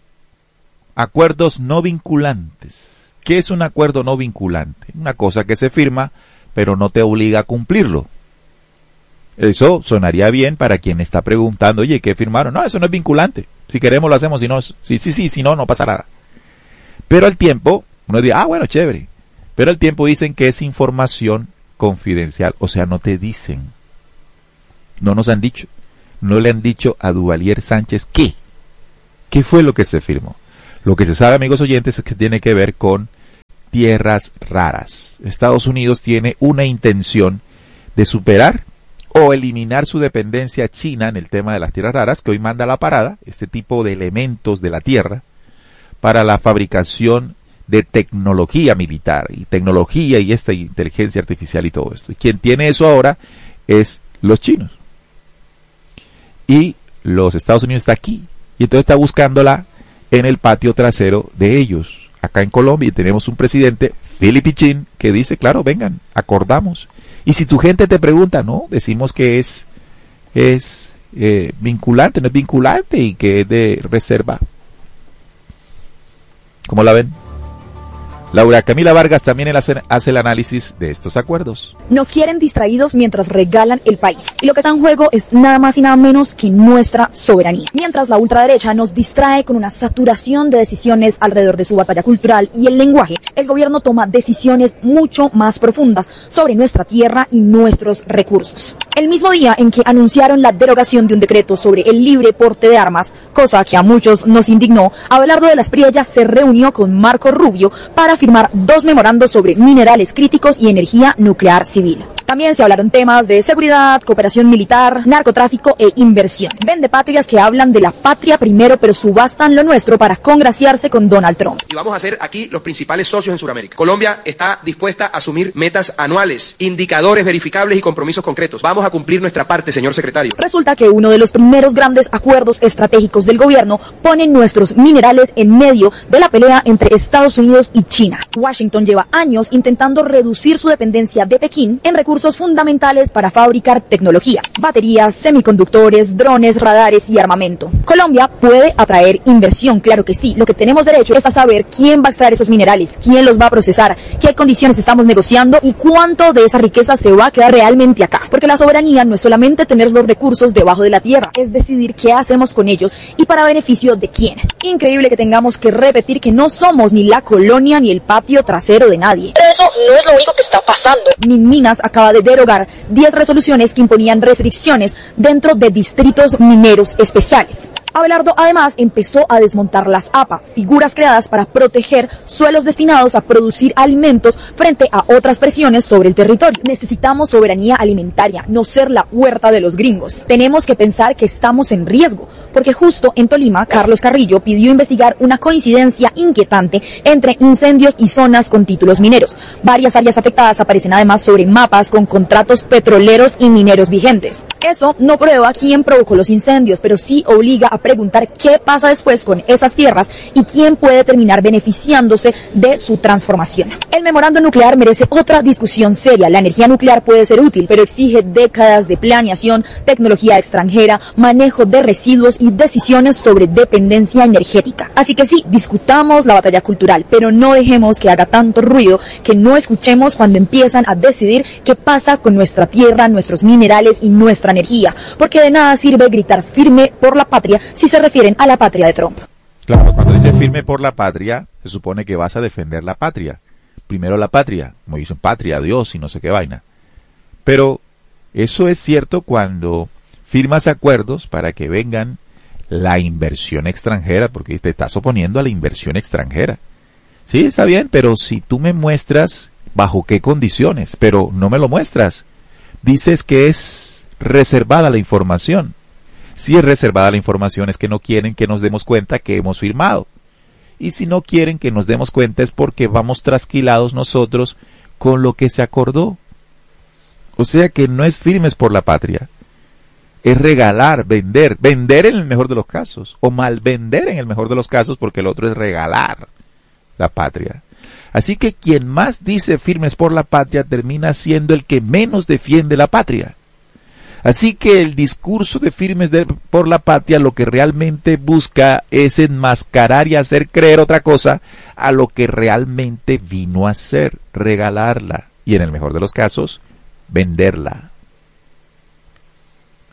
Acuerdos no vinculantes. ¿Qué es un acuerdo no vinculante? Una cosa que se firma, pero no te obliga a cumplirlo. Eso sonaría bien para quien está preguntando, oye, ¿qué firmaron? No, eso no es vinculante. Si queremos lo hacemos, si no, si no, no pasa nada. Pero al tiempo, uno dice, bueno, chévere. Pero al tiempo dicen que es información confidencial. O sea, no te dicen. No nos han dicho. No le han dicho a Duvalier Sánchez qué. ¿Qué fue lo que se firmó? Lo que se sabe, amigos oyentes, es que tiene que ver con tierras raras. Estados Unidos tiene una intención de superar o eliminar su dependencia china en el tema de las tierras raras, que hoy manda a la parada, este tipo de elementos de la tierra, para la fabricación de tecnología militar, y tecnología y esta inteligencia artificial y todo esto. Y quien tiene eso ahora es los chinos. Y los Estados Unidos está aquí, y entonces está buscándola en el patio trasero de ellos. Acá en Colombia tenemos un presidente, Philip Pichín, que dice, claro, vengan, acordamos. Y si tu gente te pregunta, no, decimos que es vinculante, no es vinculante y que es de reserva. ¿Cómo la ven? Laura Camila Vargas también hace el análisis de estos acuerdos. Nos quieren distraídos mientras regalan el país. Y lo que está en juego es nada más y nada menos que nuestra soberanía. Mientras la ultraderecha nos distrae con una saturación de decisiones alrededor de su batalla cultural y el lenguaje, el gobierno toma decisiones mucho más profundas sobre nuestra tierra y nuestros recursos. El mismo día en que anunciaron la derogación de un decreto sobre el libre porte de armas, cosa que a muchos nos indignó, Abelardo de las Priellas se reunió con Marco Rubio para firmar 2 memorandos sobre minerales críticos y energía nuclear civil. También se hablaron temas de seguridad, cooperación militar, narcotráfico e inversión. Vendepatrias que hablan de la patria primero, pero subastan lo nuestro para congraciarse con Donald Trump. Y vamos a ser aquí los principales socios en Sudamérica. Colombia está dispuesta a asumir metas anuales, indicadores verificables y compromisos concretos. Vamos a cumplir nuestra parte, señor secretario. Resulta que uno de los primeros grandes acuerdos estratégicos del gobierno pone nuestros minerales en medio de la pelea entre Estados Unidos y China. Washington lleva años intentando reducir su dependencia de Pekín en recursos fundamentales para fabricar tecnología, baterías, semiconductores, drones, radares y armamento. Colombia puede atraer inversión, claro que sí. Lo que tenemos derecho es a saber quién va a extraer esos minerales, quién los va a procesar, qué condiciones estamos negociando y cuánto de esa riqueza se va a quedar realmente acá. Porque la soberanía no es solamente tener los recursos debajo de la tierra, es decidir qué hacemos con ellos y para beneficio de quién. Increíble que tengamos que repetir que no somos ni la colonia ni el patio trasero de nadie. Pero eso no es lo único que está pasando. Minminas acaba de derogar 10 resoluciones que imponían restricciones dentro de distritos mineros especiales. Abelardo además empezó a desmontar las APA, figuras creadas para proteger suelos destinados a producir alimentos frente a otras presiones sobre el territorio. Necesitamos soberanía alimentaria, no ser la huerta de los gringos. Tenemos que pensar que estamos en riesgo, porque justo en Tolima, Carlos Carrillo pidió investigar una coincidencia inquietante entre incendios y zonas con títulos mineros. Varias áreas afectadas aparecen además sobre mapas con contratos petroleros y mineros vigentes. Eso no prueba quién provocó los incendios, pero sí obliga a preguntar qué pasa después con esas tierras y quién puede terminar beneficiándose de su transformación. El memorando nuclear merece otra discusión seria. La energía nuclear puede ser útil, pero exige décadas de planeación, tecnología extranjera, manejo de residuos y decisiones sobre dependencia energética. Así que sí, discutamos la batalla cultural, pero no dejemos que haga tanto ruido que no escuchemos cuando empiezan a decidir qué pasa con nuestra tierra, nuestros minerales y nuestra energía, porque de nada sirve gritar firme por la patria si se refieren a la patria de Trump. Claro, cuando dice firme por la patria, se supone que vas a defender la patria. Primero la patria, como dicen patria, Dios y no sé qué vaina. Pero eso es cierto cuando firmas acuerdos para que vengan la inversión extranjera, porque te estás oponiendo a la inversión extranjera. Sí, está bien, pero si tú me muestras bajo qué condiciones, pero no me lo muestras. Dices que es reservada la información. Si es reservada la información es que no quieren que nos demos cuenta que hemos firmado. Y si no quieren que nos demos cuenta es porque vamos trasquilados nosotros con lo que se acordó. O sea que no es firmes por la patria. Es regalar, vender en el mejor de los casos, o malvender en el mejor de los casos, porque el otro es regalar la patria. Así que quien más dice firmes por la patria termina siendo el que menos defiende la patria. Así que el discurso de firmes por la patria lo que realmente busca es enmascarar y hacer creer otra cosa a lo que realmente vino a ser, regalarla y en el mejor de los casos, venderla.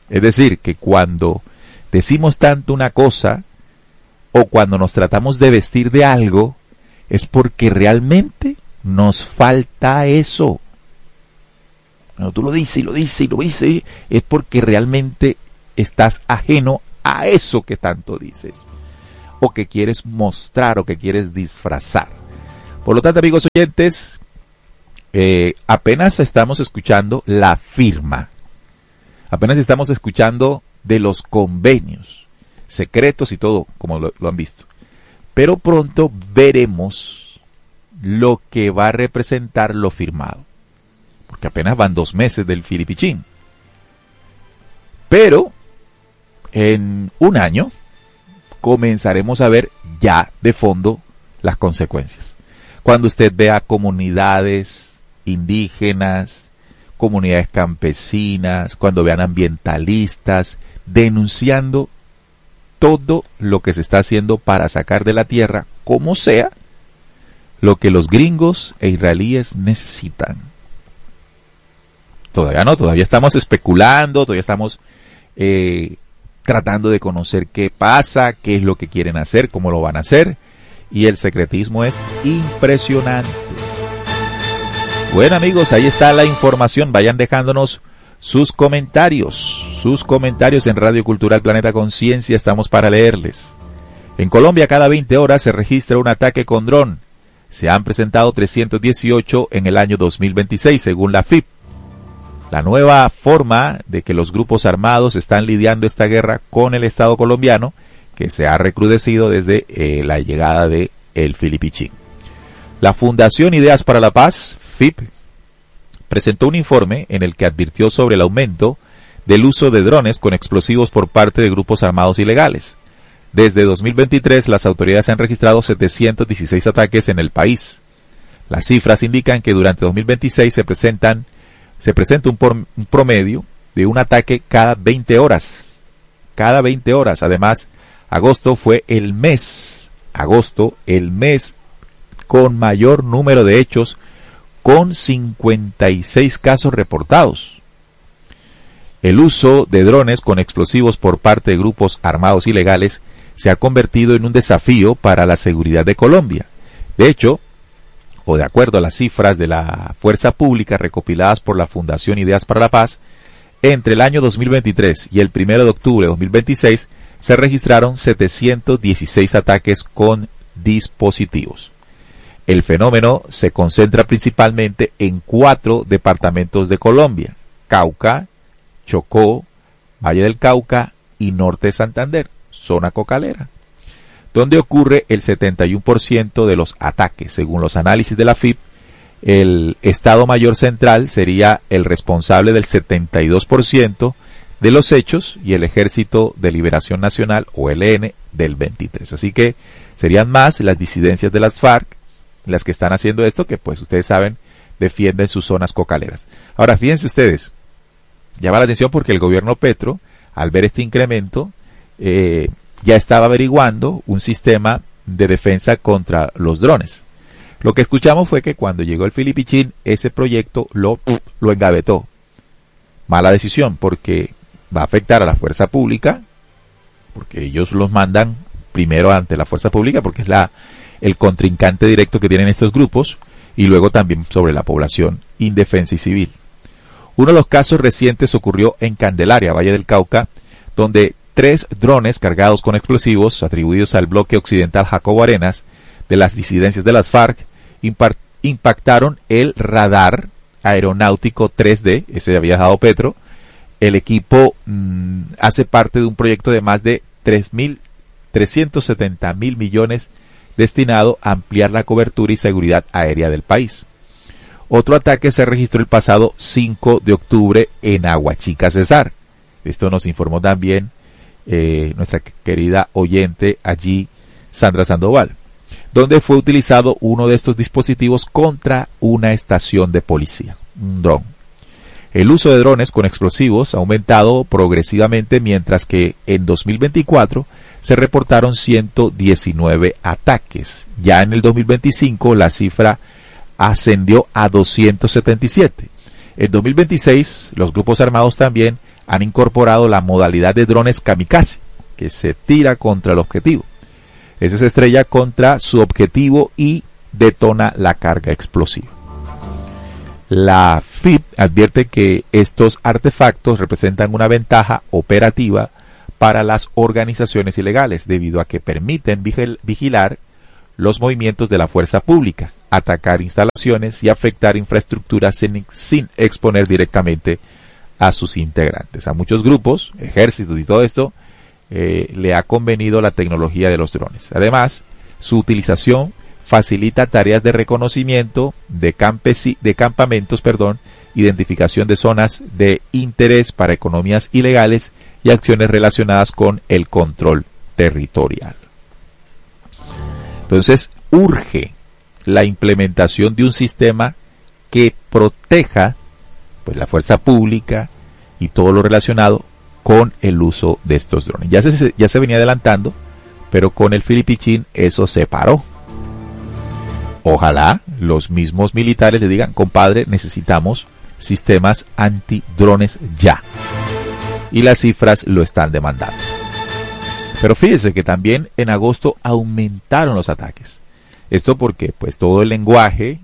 Es decir, que cuando decimos tanto una cosa o cuando nos tratamos de vestir de algo, es porque realmente nos falta eso. Cuando tú lo dices y lo dices y lo dices, es porque realmente estás ajeno a eso que tanto dices, o que quieres mostrar, o que quieres disfrazar. Por lo tanto, amigos oyentes, apenas estamos escuchando la firma, apenas estamos escuchando de los convenios secretos y todo, como lo han visto. Pero pronto veremos lo que va a representar lo firmado, porque apenas van 2 meses del Filipichín. Pero en un año comenzaremos a ver ya de fondo las consecuencias. Cuando usted vea comunidades indígenas, comunidades campesinas, cuando vean ambientalistas denunciando todo lo que se está haciendo para sacar de la tierra, como sea, lo que los gringos e israelíes necesitan. Todavía no, todavía estamos especulando, todavía estamos tratando de conocer qué pasa, qué es lo que quieren hacer, cómo lo van a hacer, y el secretismo es impresionante. Bueno, amigos, ahí está la información. Vayan dejándonos sus comentarios en Radio Cultural Planeta Conciencia, estamos para leerles. En Colombia, cada 20 horas se registra un ataque con dron. Se han presentado 318 en el año 2026, según la FIP. La nueva forma de que los grupos armados están lidiando esta guerra con el Estado colombiano, que se ha recrudecido desde la llegada de el Filipichín. La Fundación Ideas para la Paz, FIP, presentó un informe en el que advirtió sobre el aumento del uso de drones con explosivos por parte de grupos armados ilegales. Desde 2023, las autoridades han registrado 716 ataques en el país. Las cifras indican que durante 2026 se presenta un promedio de un ataque cada 20 horas. Cada 20 horas. Además, agosto fue el mes con mayor número de hechos, con 56 casos reportados. El uso de drones con explosivos por parte de grupos armados ilegales se ha convertido en un desafío para la seguridad de Colombia. De hecho, o de acuerdo a las cifras de la fuerza pública recopiladas por la Fundación Ideas para la Paz, entre el año 2023 y el 1 de octubre de 2026 se registraron 716 ataques con dispositivos. El fenómeno se concentra principalmente en 4 departamentos de Colombia: Cauca, Chocó, Valle del Cauca y Norte de Santander, zona cocalera, donde ocurre el 71% de los ataques. Según los análisis de la FIP, el Estado Mayor Central sería el responsable del 72% de los hechos y el Ejército de Liberación Nacional, o ELN, del 23%. Así que serían más las disidencias de las FARC las que están haciendo esto, que pues ustedes saben, defienden sus zonas cocaleras. Ahora, fíjense ustedes, llama la atención porque el gobierno Petro, al ver este incremento, ya estaba averiguando un sistema de defensa contra los drones. Lo que escuchamos fue que cuando llegó el Filipichín, ese proyecto lo engavetó. Mala decisión, porque va a afectar a la fuerza pública, porque ellos los mandan primero ante la fuerza pública, porque es el contrincante directo que tienen estos grupos, y luego también sobre la población indefensa y civil. Uno de los casos recientes ocurrió en Candelaria, Valle del Cauca, donde 3 drones cargados con explosivos atribuidos al bloque occidental Jacobo Arenas de las disidencias de las FARC impactaron el radar aeronáutico 3D, ese había dado Petro. El equipo hace parte de un proyecto de más de 370.000 millones destinado a ampliar la cobertura y seguridad aérea del país. Otro ataque se registró el pasado 5 de octubre en Aguachica, Cesar. Esto nos informó también nuestra querida oyente allí, Sandra Sandoval, donde fue utilizado uno de estos dispositivos contra una estación de policía, un dron. El uso de drones con explosivos ha aumentado progresivamente, mientras que en 2024 se reportaron 119 ataques. Ya en el 2025 la cifra ascendió a 277. En 2026 los grupos armados también han incorporado la modalidad de drones kamikaze, que se tira contra el objetivo. Ese se estrella contra su objetivo y detona la carga explosiva. La FIP advierte que estos artefactos representan una ventaja operativa para las organizaciones ilegales, debido a que permiten vigilar los movimientos de la fuerza pública, atacar instalaciones y afectar infraestructuras sin exponer directamente a sus integrantes. A muchos grupos, ejércitos y todo esto, le ha convenido la tecnología de los drones. Además, su utilización facilita tareas de reconocimiento de campamentos, identificación de zonas de interés para economías ilegales y acciones relacionadas con el control territorial. Entonces, urge la implementación de un sistema que proteja pues la fuerza pública y todo lo relacionado con el uso de estos drones. Ya se venía adelantando, pero con el Filipichín eso se paró. Ojalá los mismos militares le digan, compadre, necesitamos sistemas antidrones ya. Y las cifras lo están demandando. Pero fíjese que también en agosto aumentaron los ataques. Esto porque pues todo el lenguaje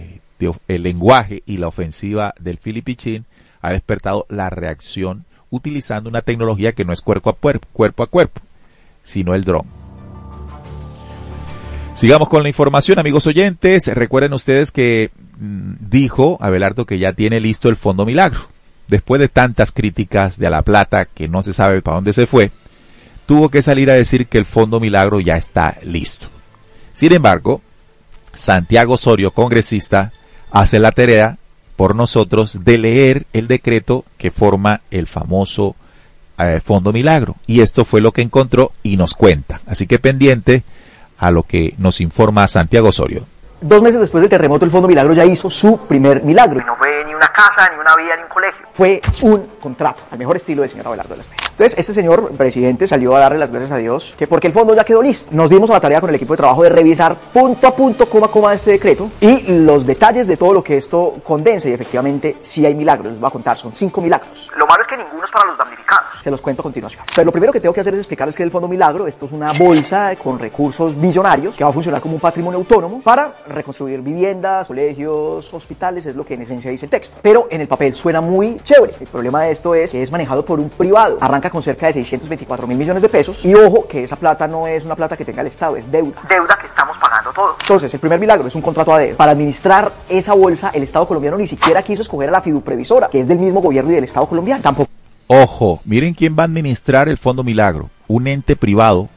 y la ofensiva del Filipichín ha despertado la reacción utilizando una tecnología que no es cuerpo a cuerpo, sino el dron. Sigamos con la información, amigos oyentes. Recuerden ustedes que dijo Abelardo que ya tiene listo el Fondo Milagro. Después de tantas críticas de A La Plata, que no se sabe para dónde se fue, tuvo que salir a decir que el Fondo Milagro ya está listo. Sin embargo, Santiago Osorio, congresista, hace la tarea por nosotros de leer el decreto que forma el famoso Fondo Milagro. Y esto fue lo que encontró y nos cuenta. Así que pendiente a lo que nos informa Santiago Osorio. 2 meses después del terremoto, el Fondo Milagro ya hizo su primer milagro. Y no fue ni una casa, ni una vía, ni un colegio. Fue un contrato, al mejor estilo del señor Abelardo de la Espriella. Entonces, este señor presidente salió a darle las gracias a Dios, que porque el fondo ya quedó listo. Nos dimos a la tarea con el equipo de trabajo de revisar punto a punto, coma a coma, este decreto y los detalles de todo lo que esto condensa. Y efectivamente, sí hay milagros. Les voy a contar, son 5 milagros. Lo malo es que ninguno es para los damnificados. Se los cuento a continuación. Pero lo primero que tengo que hacer es explicarles que el Fondo Milagro, esto es una bolsa con recursos millonarios que va a funcionar como un patrimonio autónomo para reconstruir viviendas, colegios, hospitales, es lo que en esencia dice el texto. Pero en el papel suena muy chévere. El problema de esto es que es manejado por un privado. Arranca con cerca de 624 mil millones de pesos. Y ojo, que esa plata no es una plata que tenga el Estado, es deuda. Deuda que estamos pagando todos. Entonces, el primer milagro es un contrato a dedo. Para administrar esa bolsa, el Estado colombiano ni siquiera quiso escoger a la fiduprevisora, que es del mismo gobierno y del Estado colombiano. Tampoco. Ojo, miren quién va a administrar el Fondo Milagro. Un ente privado.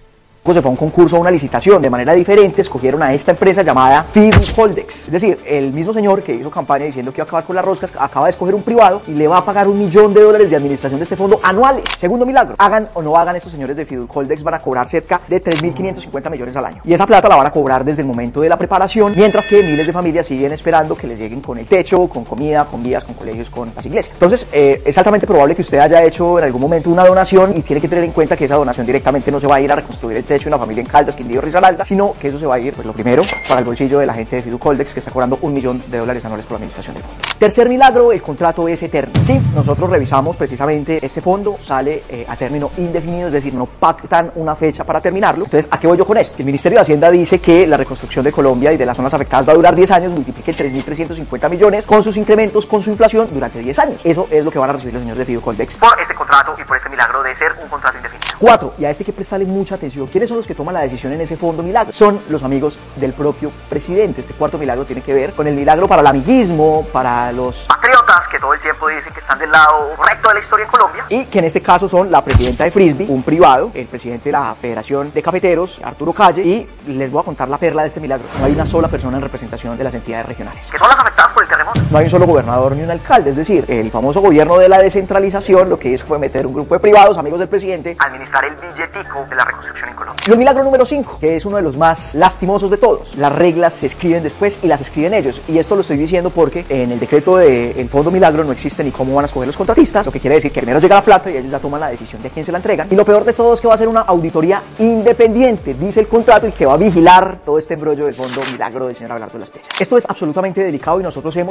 Se fue a un concurso, a una licitación, de manera diferente escogieron a esta empresa llamada Fiducoldex. Es decir, el mismo señor que hizo campaña diciendo que iba a acabar con las roscas, acaba de escoger un privado y le va a pagar $1 millón de administración de este fondo anuales. Segundo milagro, hagan o no hagan estos señores de Fiducoldex, van a cobrar cerca de 3.550 millones al año. Y esa plata la van a cobrar desde el momento de la preparación, mientras que miles de familias siguen esperando que les lleguen con el techo, con comida, con vías, con colegios, con las iglesias. Entonces, es altamente probable que usted haya hecho en algún momento una donación y tiene que tener en cuenta que esa donación directamente no se va a ir a reconstruir el techo de una familia en Caldas, Quindío, Risaralda, sino que eso se va a ir, pues lo primero, para el bolsillo de la gente de Fiducoldex, que está cobrando $1 millón anuales por la administración del fondo. Tercer milagro, el contrato es eterno. Sí, nosotros revisamos precisamente este fondo, sale a término indefinido, es decir, no pactan una fecha para terminarlo. Entonces, ¿a qué voy yo con esto? El Ministerio de Hacienda dice que la reconstrucción de Colombia y de las zonas afectadas va a durar 10 años, multiplique 3.350 millones con sus incrementos, con su inflación durante 10 años. Eso es lo que van a recibir los señores de Fiducoldex por este contrato y por este milagro de ser un contrato indefinido. 4, y a este hay que prestarle mucha atención. ¿Quiénes son los que toman la decisión en ese Fondo Milagro? Son los amigos del propio presidente. Este cuarto milagro tiene que ver con el milagro para el amiguismo, para los patriotas que todo el tiempo dicen que están del lado correcto de la historia en Colombia, y que en este caso son la presidenta de Frisbee, un privado, el presidente de la Federación de Cafeteros, Arturo Calle, y les voy a contar la perla de este milagro. No hay una sola persona en representación de las entidades regionales, que son las afectadas por el terremoto. No hay un solo gobernador ni un alcalde, es decir, el famoso gobierno de la descentralización lo que hizo fue meter un grupo de privados, amigos del presidente, a administrar el billetico de la reconstrucción en Colombia. Y el milagro número 5, que es uno de los más lastimosos de todos. Las reglas se escriben después y las escriben ellos. Y esto lo estoy diciendo porque en el decreto del Fondo Milagro no existe ni cómo van a escoger los contratistas, lo que quiere decir que primero llega la plata y ellos ya toman la decisión de a quién se la entregan. Y lo peor de todo es que va a ser una auditoría independiente, dice el contrato, y que va a vigilar todo este embrollo del Fondo Milagro del señor Abelardo de la Espriella. Esto es absolutamente delicado y nosotros hemos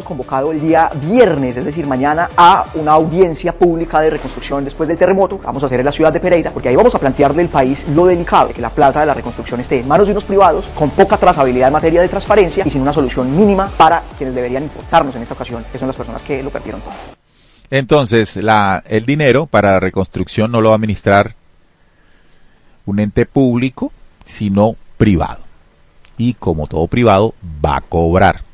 convocado el día viernes, es decir, mañana, a una audiencia pública de reconstrucción después del terremoto. Vamos a hacer en la ciudad de Pereira, porque ahí vamos a plantearle al país lo delicado, de que la plata de la reconstrucción esté en manos de unos privados, con poca trazabilidad en materia de transparencia y sin una solución mínima para quienes deberían importarnos en esta ocasión, que son las personas que lo perdieron todo. Entonces, el dinero para la reconstrucción no lo va a administrar un ente público, sino privado. Y como todo privado, va a cobrar.